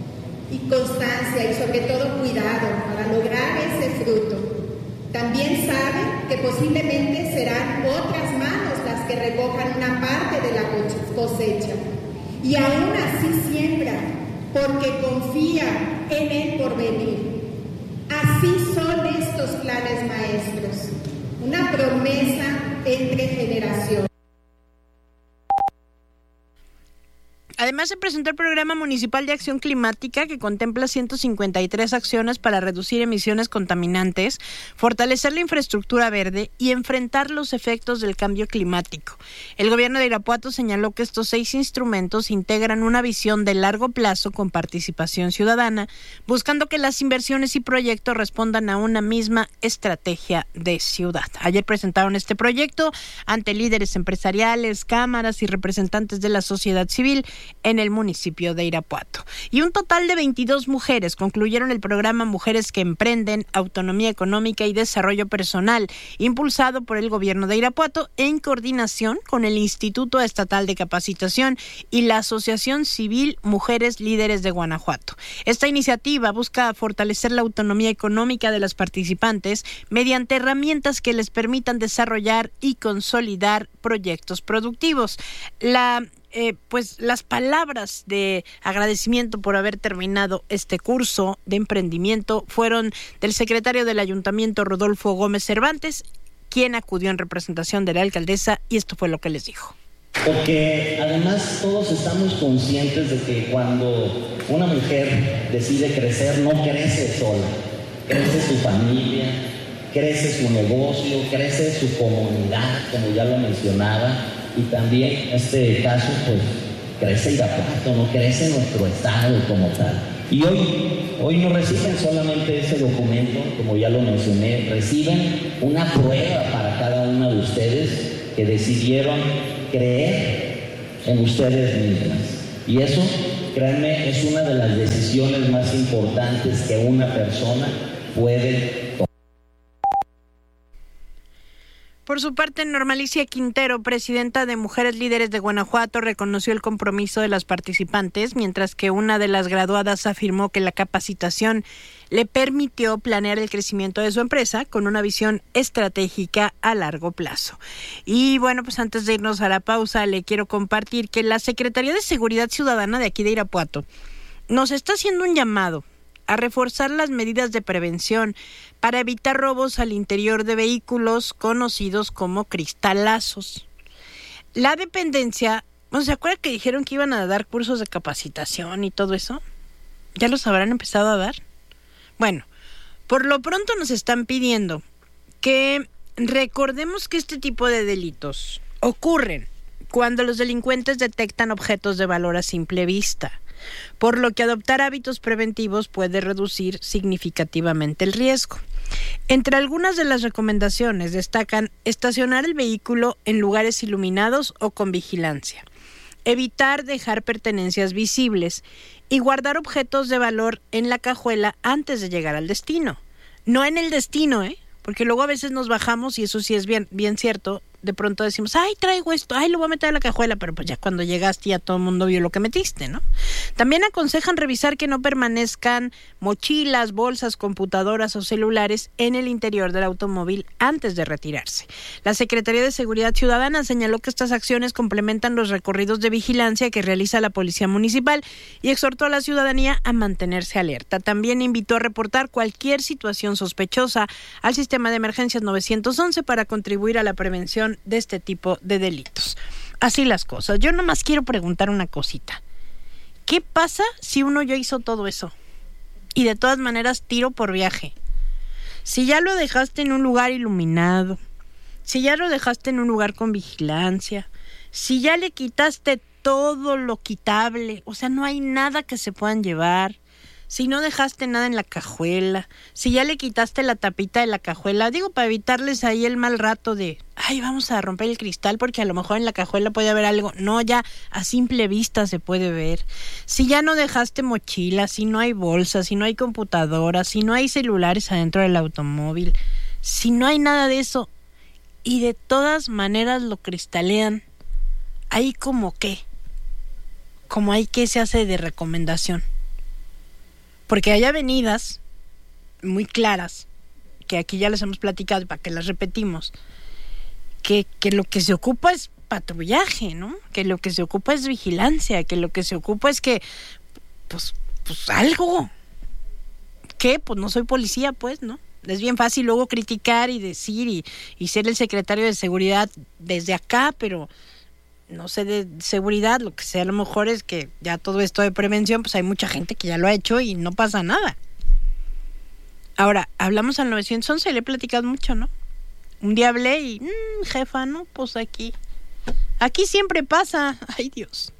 y constancia y sobre todo cuidado para lograr ese fruto. También sabe que posiblemente serán otras manos las que recojan una parte de la cosecha. Y aún así siembra, porque confía en el porvenir. Así son estos planes maestros, una promesa entre generaciones. Además, se presentó el Programa Municipal de Acción Climática, que contempla ciento cincuenta y tres acciones para reducir emisiones contaminantes, fortalecer la infraestructura verde y enfrentar los efectos del cambio climático. El gobierno de Irapuato señaló que estos seis instrumentos integran una visión de largo plazo con participación ciudadana, buscando que las inversiones y proyectos respondan a una misma estrategia de ciudad. Ayer presentaron este proyecto ante líderes empresariales, cámaras y representantes de la sociedad civil en el municipio de Irapuato. Y un total de veintidós mujeres concluyeron el programa Mujeres que Emprenden, Autonomía Económica y Desarrollo Personal, impulsado por el gobierno de Irapuato en coordinación con el Instituto Estatal de Capacitación y la Asociación Civil Mujeres Líderes de Guanajuato. Esta iniciativa busca fortalecer la autonomía económica de las participantes mediante herramientas que les permitan desarrollar y consolidar proyectos productivos. La Eh, pues las palabras de agradecimiento por haber terminado este curso de emprendimiento fueron del secretario del Ayuntamiento, Rodolfo Gómez Cervantes, quien acudió en representación de la alcaldesa, y esto fue lo que les dijo. Porque además todos estamos conscientes de que cuando una mujer decide crecer, no crece sola, crece su familia, crece su negocio, crece su comunidad, como ya lo mencionaba, y también en este caso, pues, crece Irapuato, no crece nuestro estado como tal. Y hoy, hoy no reciben solamente ese documento, como ya lo mencioné, reciben una prueba para cada una de ustedes que decidieron creer en ustedes mismas. Y eso, créanme, es una de las decisiones más importantes que una persona puede tomar. Por su parte, Normalicia Quintero, presidenta de Mujeres Líderes de Guanajuato, reconoció el compromiso de las participantes, mientras que una de las graduadas afirmó que la capacitación le permitió planear el crecimiento de su empresa con una visión estratégica a largo plazo. Y bueno, pues antes de irnos a la pausa, le quiero compartir que la Secretaría de Seguridad Ciudadana de aquí de Irapuato nos está haciendo un llamado a reforzar las medidas de prevención para evitar robos al interior de vehículos conocidos como cristalazos. La dependencia, ¿no se acuerdan que dijeron que iban a dar cursos de capacitación y todo eso? ¿Ya los habrán empezado a dar? Bueno, por lo pronto nos están pidiendo que recordemos que este tipo de delitos ocurren cuando los delincuentes detectan objetos de valor a simple vista, por lo que adoptar hábitos preventivos puede reducir significativamente el riesgo. Entre algunas de las recomendaciones destacan estacionar el vehículo en lugares iluminados o con vigilancia, evitar dejar pertenencias visibles y guardar objetos de valor en la cajuela antes de llegar al destino. No en el destino, ¿eh? Porque luego a veces nos bajamos, y eso sí es bien, bien cierto, de pronto decimos, ay, traigo esto, ay, lo voy a meter a la cajuela, pero pues ya cuando llegaste ya todo el mundo vio lo que metiste, ¿no? También aconsejan revisar que no permanezcan mochilas, bolsas, computadoras o celulares en el interior del automóvil antes de retirarse. La Secretaría de Seguridad Ciudadana señaló que estas acciones complementan los recorridos de vigilancia que realiza la Policía Municipal y exhortó a la ciudadanía a mantenerse alerta. También invitó a reportar cualquier situación sospechosa al sistema de emergencias nueve once para contribuir a la prevención de este tipo de delitos. Así las cosas. Yo nomás quiero preguntar una cosita. ¿Qué pasa si uno ya hizo todo eso? Y de todas maneras tiro por viaje. Si ya lo dejaste en un lugar iluminado, si ya lo dejaste en un lugar con vigilancia, si ya le quitaste todo lo quitable, o sea, no hay nada que se puedan llevar, si no dejaste nada en la cajuela, si ya le quitaste la tapita de la cajuela, digo, para evitarles ahí el mal rato de, ay, vamos a romper el cristal porque a lo mejor en la cajuela puede haber algo. No, ya a simple vista se puede ver. Si ya no dejaste mochila, si no hay bolsas, si no hay computadoras, si no hay celulares adentro del automóvil, si no hay nada de eso y de todas maneras lo cristalean, ahí como qué, como hay que se hace de recomendación. Porque hay avenidas muy claras, que aquí ya les hemos platicado, para que las repetimos, que, que lo que se ocupa es patrullaje, ¿no? Que lo que se ocupa es vigilancia, que lo que se ocupa es que, pues, pues algo. ¿Qué? Pues no soy policía, pues, ¿no? Es bien fácil luego criticar y decir y, y ser el secretario de seguridad desde acá, pero no sé de seguridad, lo que sé a lo mejor es que ya todo esto de prevención, pues hay mucha gente que ya lo ha hecho y no pasa nada. Ahora, hablamos al nueve once y le he platicado mucho, ¿no? Un día hablé y, mmm, jefa, no, pues aquí, aquí siempre pasa, ay Dios.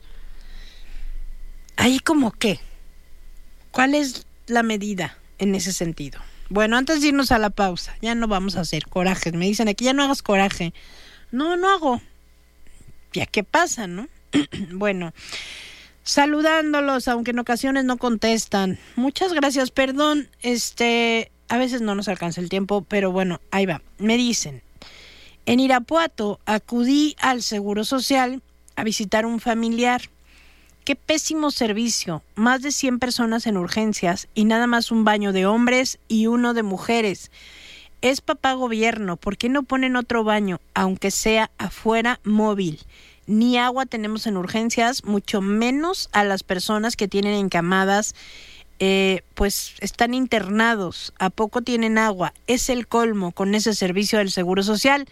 Ahí como qué, ¿cuál es la medida en ese sentido? Bueno, antes de irnos a la pausa, ya no vamos a hacer corajes, me dicen aquí ya no hagas coraje. No, no hago. Ya qué pasa, ¿no? Bueno, saludándolos, aunque en ocasiones no contestan. Muchas gracias, perdón, este, a veces no nos alcanza el tiempo, pero bueno, ahí va. Me dicen, en Irapuato acudí al Seguro Social a visitar un familiar. Qué pésimo servicio, más de cien personas en urgencias y nada más un baño de hombres y uno de mujeres. Es papá gobierno, ¿por qué no ponen otro baño, aunque sea afuera móvil? Ni agua tenemos en urgencias, mucho menos a las personas que tienen encamadas, eh, pues están internados, ¿a poco tienen agua? Es el colmo con ese servicio del Seguro Social.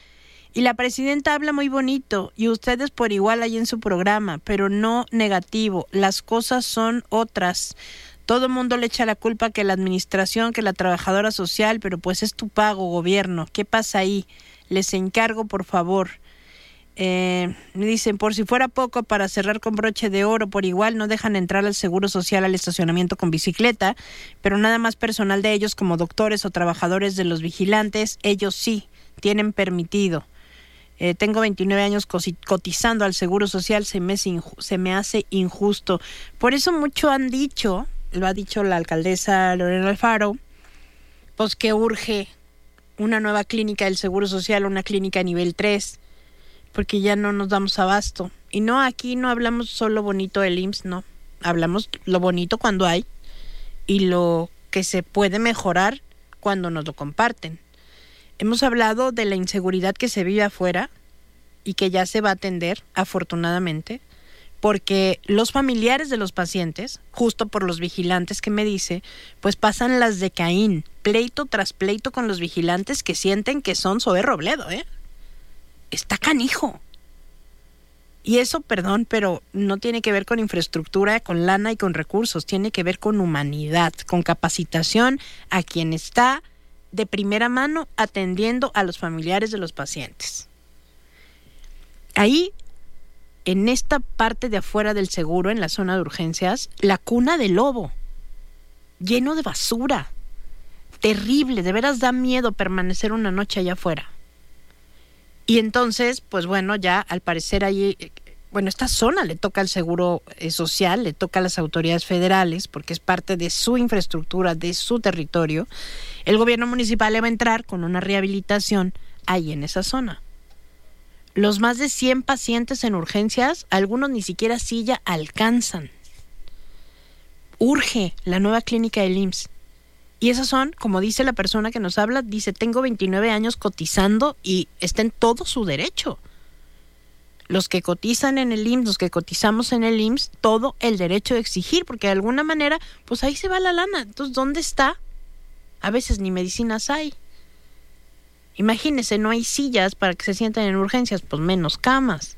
Y la presidenta habla muy bonito y ustedes por igual ahí en su programa, pero no negativo. Las cosas son otras. Todo el mundo le echa la culpa que la administración, que la trabajadora social, pero pues es tu pago, gobierno. ¿Qué pasa ahí? Les encargo, por favor. Eh, me dicen, por si fuera poco, para cerrar con broche de oro, por igual no dejan entrar al Seguro Social al estacionamiento con bicicleta, pero nada más personal de ellos como doctores o trabajadores de los vigilantes, ellos sí tienen permitido. Eh, tengo veintinueve años cotizando al Seguro Social, se me, se me hace injusto. Por eso mucho han dicho, lo ha dicho la alcaldesa Lorena Alfaro, pues que urge una nueva clínica del Seguro Social, una clínica nivel tres, porque ya no nos damos abasto. Y no, aquí no hablamos solo bonito del I M S S, no. Hablamos lo bonito cuando hay y lo que se puede mejorar cuando nos lo comparten. Hemos hablado de la inseguridad que se vive afuera y que ya se va a atender, afortunadamente, porque los familiares de los pacientes, justo por los vigilantes que me dice, pues pasan las de Caín, pleito tras pleito con los vigilantes que sienten que son Zoé Robledo, ¿eh? Está canijo. Y eso, perdón, pero no tiene que ver con infraestructura, con lana y con recursos, tiene que ver con humanidad, con capacitación a quien está de primera mano atendiendo a los familiares de los pacientes. Ahí, en esta parte de afuera del seguro, en la zona de urgencias, la cuna del lobo, lleno de basura, terrible, de veras da miedo permanecer una noche allá afuera. Y entonces, pues bueno, ya al parecer ahí, bueno, esta zona le toca al Seguro Social, le toca a las autoridades federales, porque es parte de su infraestructura, de su territorio. El gobierno municipal le va a entrar con una rehabilitación ahí en esa zona. Los más de cien pacientes en urgencias, algunos ni siquiera silla alcanzan. Urge la nueva clínica del I M S S. Y esas son, como dice la persona que nos habla, dice, tengo veintinueve años cotizando y está en todo su derecho. Los que cotizan en el I M S S, los que cotizamos en el I M S S, todo el derecho de exigir, porque de alguna manera, pues ahí se va la lana. Entonces, ¿dónde está? A veces ni medicinas hay. Imagínense, no hay sillas para que se sienten en urgencias, pues menos camas.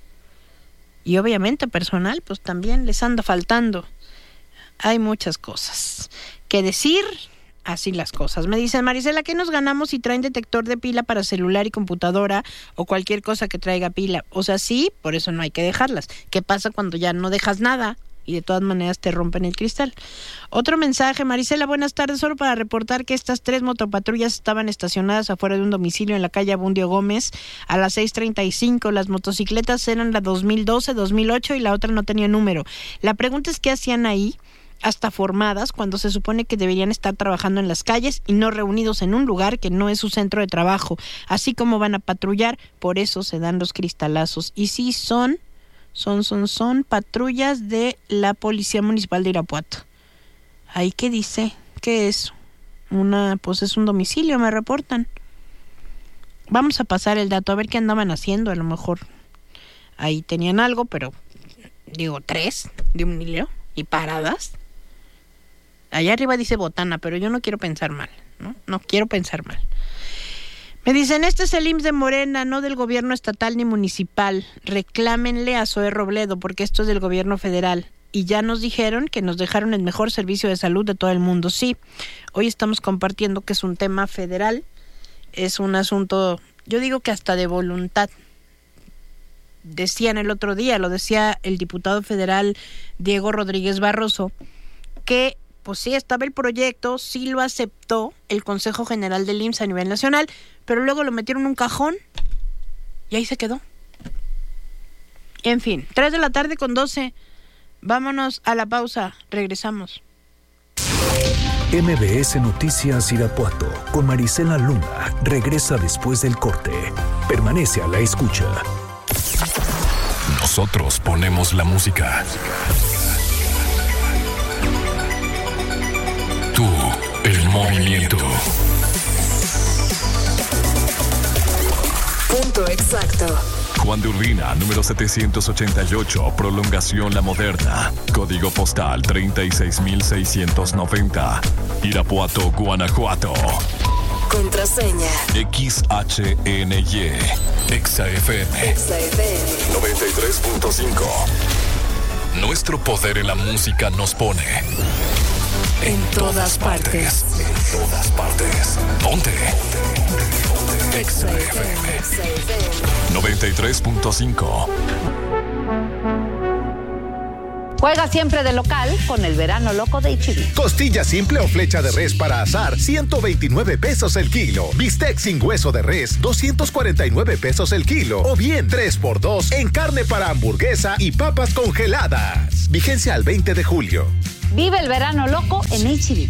Y obviamente personal, pues también les anda faltando. Hay muchas cosas que decir. Así las cosas. Me dicen, Marisela, ¿qué nos ganamos si traen detector de pila para celular y computadora o cualquier cosa que traiga pila? O sea, sí, por eso no hay que dejarlas. ¿Qué pasa cuando ya no dejas nada y de todas maneras te rompen el cristal? Otro mensaje, Marisela, buenas tardes, solo para reportar que estas tres motopatrullas estaban estacionadas afuera de un domicilio en la calle Abundio Gómez a las seis treinta y cinco. Las motocicletas eran la dos mil doce, dos mil ocho y la otra no tenía número. La pregunta es, ¿qué hacían ahí? Hasta formadas, cuando se supone que deberían estar trabajando en las calles y no reunidos en un lugar que no es su centro de trabajo. Así como van a patrullar, por eso se dan los cristalazos. Y sí, son, son, son, son patrullas de la Policía Municipal de Irapuato. ¿Ahí qué dice? ¿Qué es? Una, pues es un domicilio, me reportan. Vamos a pasar el dato, a ver qué andaban haciendo. A lo mejor ahí tenían algo, pero digo, tres de un hilo y paradas. Allá arriba dice botana, pero yo no quiero pensar mal, ¿no? No quiero pensar mal. Me dicen, este es el I M S S de Morena, no del gobierno estatal ni municipal. Reclámenle a Zoé Robledo, porque esto es del gobierno federal. Y ya nos dijeron que nos dejaron el mejor servicio de salud de todo el mundo. Sí, hoy estamos compartiendo que es un tema federal, es un asunto, yo digo que hasta de voluntad. Decían el otro día, lo decía el diputado federal Diego Rodríguez Barroso, que pues sí estaba el proyecto, sí lo aceptó el Consejo General del I M S S a nivel nacional, pero luego lo metieron en un cajón y ahí se quedó. En fin, tres de la tarde con doce. Vámonos a la pausa, regresamos. M B S Noticias Irapuato con Marisela Luna regresa después del corte. Permanece a la escucha. Nosotros ponemos la música. Tú, el movimiento. Punto exacto. Juan de Urbina, número setecientos ochenta y ocho, Prolongación La Moderna. Código postal treinta y seis mil seiscientos noventa. Irapuato, Guanajuato. Contraseña. X H N Y. Exa F M. Exa F M. noventa y tres punto cinco. Nuestro poder en la música nos pone en, en todas partes. partes. En todas partes. Ponte. Exa F M. noventa y tres punto cinco. Juega siempre de local con el verano loco de H E B. Costilla simple o flecha de res para asar, ciento veintinueve pesos el kilo. Bistec sin hueso de res, doscientos cuarenta y nueve pesos el kilo. O bien tres por dos en carne para hamburguesa y papas congeladas. Vigencia al veinte de julio. Vive el verano loco en H E B.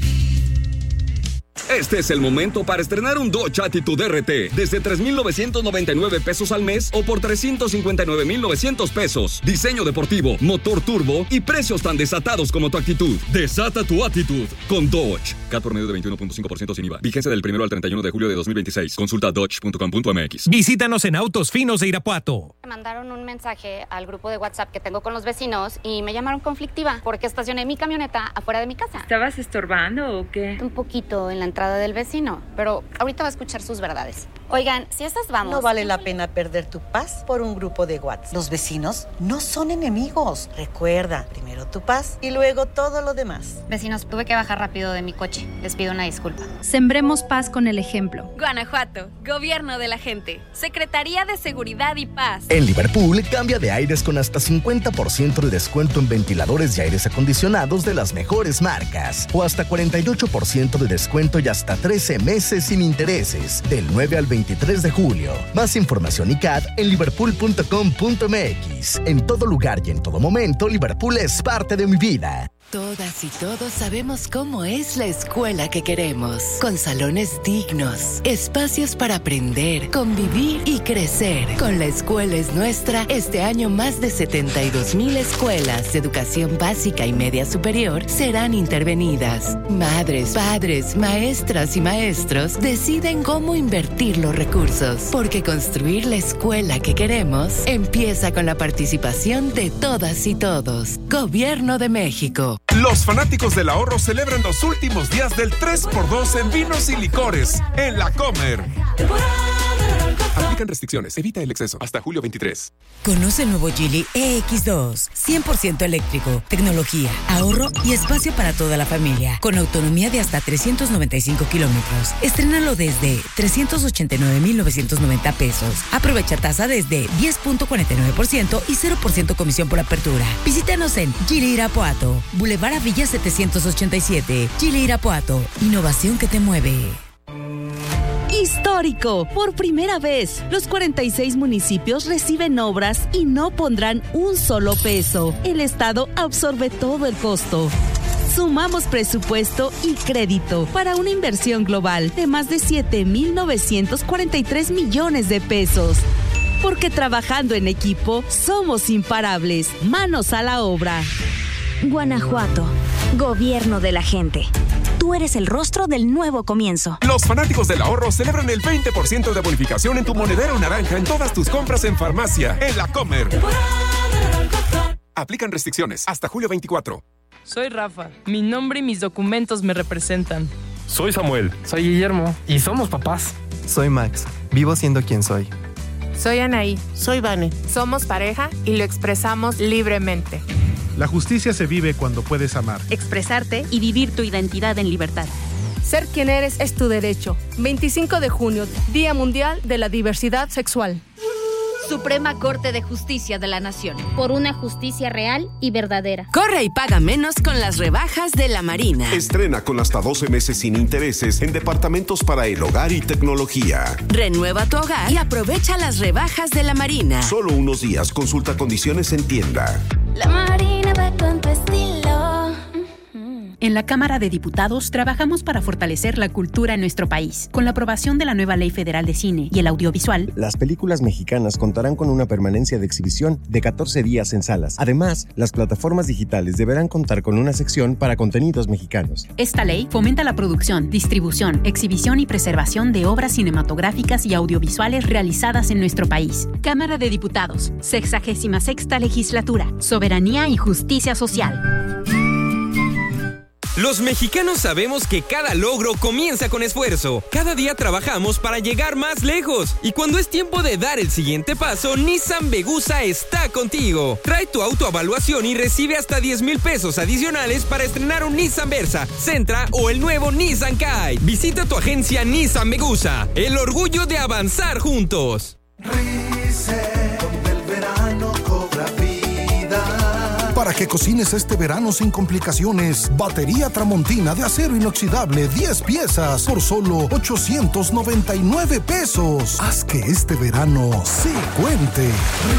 Este es el momento para estrenar un Dodge Attitude R T desde tres mil novecientos noventa y nueve pesos al mes o por trescientos cincuenta y nueve mil novecientos pesos. Diseño deportivo, motor turbo y precios tan desatados como tu actitud. Desata tu actitud con Dodge. C A T por medio de veintiuno punto cinco por ciento sin I V A. Vigencia del primero al treinta y uno de julio de dos mil veintiséis. Consulta dodge punto com punto m x. Visítanos en Autos Finos de Irapuato. Me mandaron un mensaje al grupo de WhatsApp que tengo con los vecinos y me llamaron conflictiva porque estacioné mi camioneta afuera de mi casa. ¿Estabas estorbando o qué? Un poquito en la entrada del vecino, pero ahorita va a escuchar sus verdades. Oigan, si esas vamos... No vale la pena perder tu paz por un grupo de WhatsApp. Los vecinos no son enemigos. Recuerda, primero tu paz y luego todo lo demás. Vecinos, tuve que bajar rápido de mi coche. Les pido una disculpa. Sembremos paz con el ejemplo. Guanajuato, Gobierno de la Gente, Secretaría de Seguridad y Paz. En Liverpool, cambia de aires con hasta cincuenta por ciento de descuento en ventiladores y aires acondicionados de las mejores marcas. O hasta cuarenta y ocho por ciento de descuento y hasta trece meses sin intereses. Del nueve al veintitrés de julio. Más información y C A D en liverpool punto com punto m x. En todo lugar y en todo momento, Liverpool es parte de mi vida. Todas y todos sabemos cómo es la escuela que queremos, con salones dignos, espacios para aprender, convivir y crecer. Con La Escuela es Nuestra, este año más de setenta y dos mil escuelas de educación básica y media superior serán intervenidas. Madres, padres, maestras y maestros deciden cómo invertir los recursos, porque construir la escuela que queremos empieza con la participación de todas y todos. Gobierno de México. Los fanáticos del ahorro celebran los últimos días del tres por dos en vinos y licores en La Comer. Aplican restricciones. Evita el exceso. Hasta julio veintitrés. Conoce el nuevo Geely E X dos. cien por ciento eléctrico, tecnología, ahorro y espacio para toda la familia. Con autonomía de hasta trescientos noventa y cinco kilómetros. Estrénalo desde trescientos ochenta y nueve mil novecientos noventa pesos. Aprovecha tasa desde diez punto cuarenta y nueve por ciento y cero por ciento comisión por apertura. Visítanos en Geely Irapuato. Boulevard a Villa setecientos ochenta y siete. Geely Irapuato. Innovación que te mueve. Histórico. Por primera vez, los cuarenta y seis municipios reciben obras y no pondrán un solo peso. El Estado absorbe todo el costo. Sumamos presupuesto y crédito para una inversión global de más de siete mil novecientos cuarenta y tres millones de pesos. Porque trabajando en equipo, somos imparables. Manos a la obra. Guanajuato, Gobierno de la Gente. Tú eres el rostro del nuevo comienzo. Los fanáticos del ahorro celebran el veinte por ciento de bonificación en tu monedero naranja en todas tus compras en farmacia, en La Comer. Aplican restricciones hasta julio veinticuatro. Soy Rafa. Mi nombre y mis documentos me representan. Soy Samuel. Soy Guillermo. Y somos papás. Soy Max. Vivo siendo quien soy. Soy Anaí. Soy Vane. Somos pareja y lo expresamos libremente. La justicia se vive cuando puedes amar, expresarte y vivir tu identidad en libertad. Ser quien eres es tu derecho. veinticinco de junio, Día Mundial de la Diversidad Sexual. Suprema Corte de Justicia de la Nación. Por una justicia real y verdadera. Corre y paga menos con las rebajas de la Marina. Estrena con hasta doce meses sin intereses en departamentos para el hogar y tecnología. Renueva tu hogar y aprovecha las rebajas de la Marina. Solo unos días. Consulta condiciones en tienda. La Marina va con tu estilo. En la Cámara de Diputados trabajamos para fortalecer la cultura en nuestro país. Con la aprobación de la nueva Ley Federal de Cine y el Audiovisual, las películas mexicanas contarán con una permanencia de exhibición de catorce días en salas. Además, las plataformas digitales deberán contar con una sección para contenidos mexicanos. Esta ley fomenta la producción, distribución, exhibición y preservación de obras cinematográficas y audiovisuales realizadas en nuestro país. Cámara de Diputados, sexagésima sexta legislatura, soberanía y justicia social. Los mexicanos sabemos que cada logro comienza con esfuerzo. Cada día trabajamos para llegar más lejos. Y cuando es tiempo de dar el siguiente paso, Nissan Vegusa está contigo. Trae tu autoevaluación y recibe hasta diez mil pesos adicionales para estrenar un Nissan Versa, Sentra o el nuevo Nissan Kite. Visita tu agencia Nissan Vegusa. El orgullo de avanzar juntos. Rice, donde el verano cobra vida. Para que cocines este verano sin complicaciones, batería Tramontina de acero inoxidable diez piezas por solo ochocientos noventa y nueve pesos. Haz que este verano se cuente.